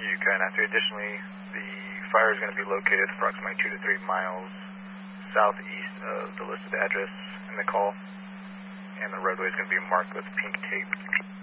Yucca, and after additionally, the fire is going to be located approximately 2 to 3 miles southeast of the listed address in the call, and the roadway is going to be marked with pink tape.